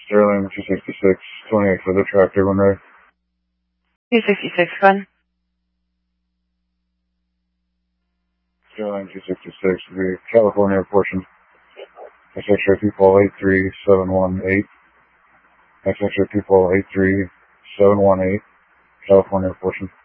Sterling 266, 28 for the tractor, when ready. 266, go ahead. Sterling 266, the California portion. X-Ray people 83718. X-Ray people 83718. California portion.